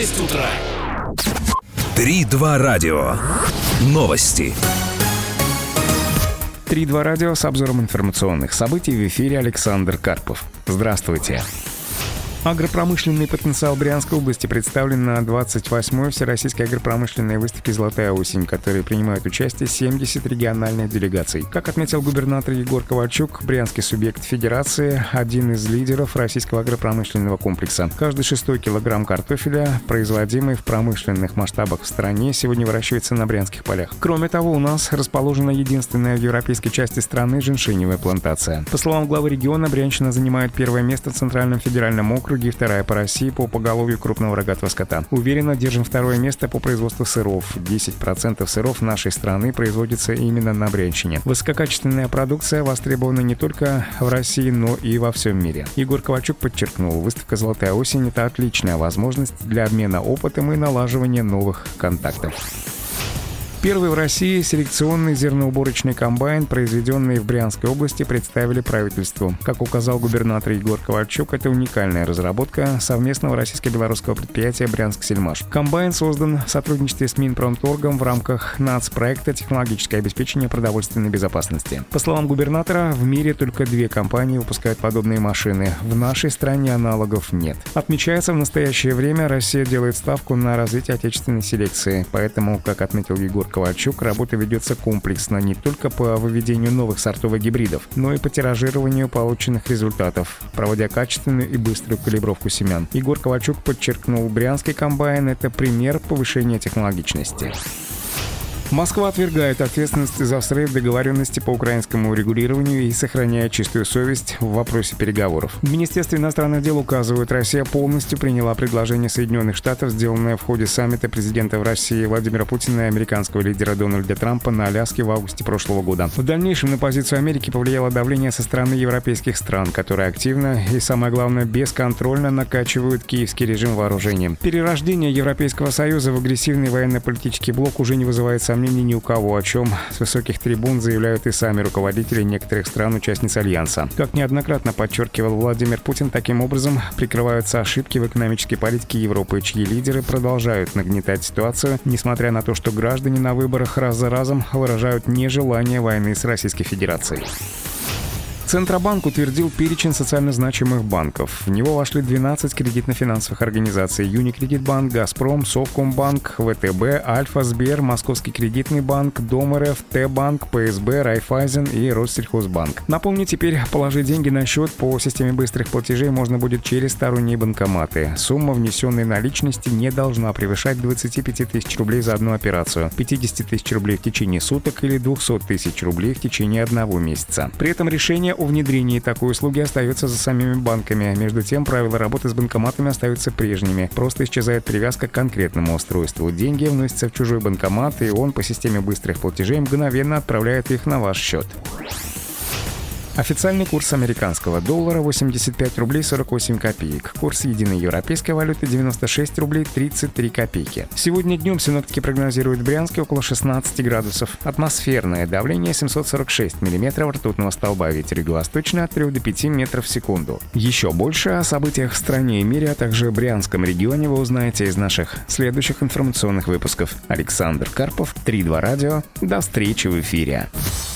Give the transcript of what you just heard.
утра. 3-2 радио. Новости. 3-2 радио с обзором информационных событий. В эфире Александр Карпов. Здравствуйте. Агропромышленный потенциал Брянской области представлен на 28-й Всероссийской агропромышленной выставке «Золотая осень», в которой принимают участие 70 региональных делегаций. Как отметил губернатор Егор Ковальчук, брянский субъект федерации – один из лидеров российского агропромышленного комплекса. Каждый 6-й килограмм картофеля, производимый в промышленных масштабах в стране, сегодня выращивается на брянских полях. Кроме того, у нас расположена единственная в европейской части страны женьшеневая плантация. По словам главы региона, Брянщина занимает первое место в Центральном федеральном округе, вторая по России по поголовью крупного рогатого скота. Уверенно держим второе место по производству сыров. 10% сыров нашей страны производится именно на Брянщине. Высококачественная продукция востребована не только в России, но и во всем мире. Егор Ковальчук подчеркнул, выставка «Золотая осень» — это отличная возможность для обмена опытом и налаживания новых контактов. Первый в России селекционный зерноуборочный комбайн, произведенный в Брянской области, представили правительству. Как указал губернатор Егор Ковальчук, это уникальная разработка совместного российско-белорусского предприятия «Брянск-Сельмаш». Комбайн создан в сотрудничестве с Минпромторгом в рамках нацпроекта «Технологическое обеспечение продовольственной безопасности». По словам губернатора, в мире только 2 компании выпускают подобные машины. В нашей стране аналогов нет. Отмечается, в настоящее время Россия делает ставку на развитие отечественной селекции. Поэтому, как отметил Егор Ковальчук, работа ведется комплексно не только по выведению новых сортов и гибридов, но и по тиражированию полученных результатов, проводя качественную и быструю калибровку семян. Егор Ковальчук подчеркнул, брянский комбайн – это пример повышения технологичности. Москва отвергает ответственность за срыв договоренности по украинскому урегулированию и сохраняет чистую совесть в вопросе переговоров. В Министерстве иностранных дел указывают, Россия полностью приняла предложение Соединенных Штатов, сделанное в ходе саммита президентов России Владимира Путина и американского лидера Дональда Трампа на Аляске в августе прошлого года. В дальнейшем на позицию Америки повлияло давление со стороны европейских стран, которые активно и, самое главное, бесконтрольно накачивают киевский режим вооружением. Перерождение Европейского Союза в агрессивный военно-политический блок уже не вызывает сомнений ни у кого, о чем с высоких трибун заявляют и сами руководители некоторых стран-участниц Альянса. Как неоднократно подчеркивал Владимир Путин, таким образом прикрываются ошибки в экономической политике Европы, чьи лидеры продолжают нагнетать ситуацию, несмотря на то, что граждане на выборах раз за разом выражают нежелание войны с Российской Федерацией. Центробанк утвердил перечень социально значимых банков. В него вошли 12 кредитно-финансовых организаций: Юникредитбанк, Газпром, Совкомбанк, ВТБ, Альфа, Сбер, Московский кредитный банк, Дом РФ, Т-банк, ПСБ, Райфайзен и Россельхозбанк. Напомню, теперь положить деньги на счет по системе быстрых платежей можно будет через сторонние банкоматы. Сумма внесенной наличности не должна превышать 25 тысяч рублей за одну операцию, 50 тысяч рублей в течение суток или 200 тысяч рублей в течение 1 месяца. При этом решение о внедрении такой услуги остается за самими банками. Между тем, правила работы с банкоматами остаются прежними. Просто исчезает привязка к конкретному устройству. Деньги вносятся в чужой банкомат, и он по системе быстрых платежей мгновенно отправляет их на ваш счет. Официальный курс американского доллара — 85 рублей 48 копеек. Курс единой европейской валюты — 96 рублей 33 копейки. Сегодня днем синоптики прогнозируют в Брянске около 16 градусов. Атмосферное давление 746 миллиметров ртутного столба. Ветер юго-восточный от 3 до 5 метров в секунду. Еще больше о событиях в стране и мире, а также Брянском регионе вы узнаете из наших следующих информационных выпусков. Александр Карпов, 3-2 радио. До встречи в эфире.